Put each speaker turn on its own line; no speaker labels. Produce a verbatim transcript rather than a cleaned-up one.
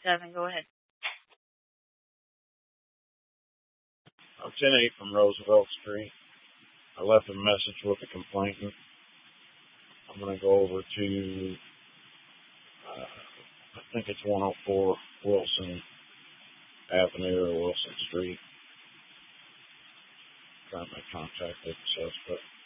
seven. Go ahead.
I'm ten eight from Roosevelt Street. I left a message with a complainant. I'm going to go over to, uh, I think it's one oh four Wilson Avenue or Wilson Street. Trying to make contact with the suspect.